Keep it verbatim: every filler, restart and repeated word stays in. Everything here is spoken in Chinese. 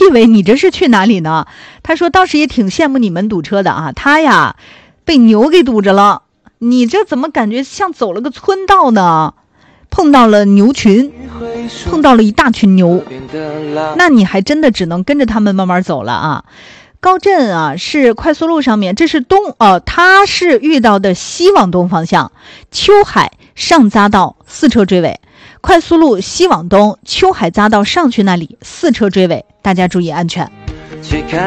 以为你这是去哪里呢？他说倒是也挺羡慕你们堵车的啊，他呀被牛给堵着了，你这怎么感觉像走了个村道呢？碰到了牛群，碰到了一大群牛，那你还真的只能跟着他们慢慢走了啊。高震啊是快速路上面，这是东呃，他是遇到的西往东方向，秋海上匝道四车追尾，快速路西往东，秋海匝道上去那里四车追尾，大家注意安全。